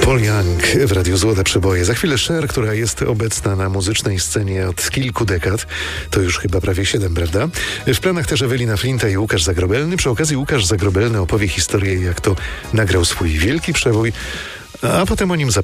Paul Young w Radiu Złote Przeboje. Za chwilę Cher, która jest obecna na muzycznej scenie od kilku dekad. To już chyba prawie 7, prawda? W planach też Ewelina Flinta i Łukasz Zagrobelny. Przy okazji Łukasz Zagrobelny opowie historię, jak to nagrał swój wielki przebój, a potem o nim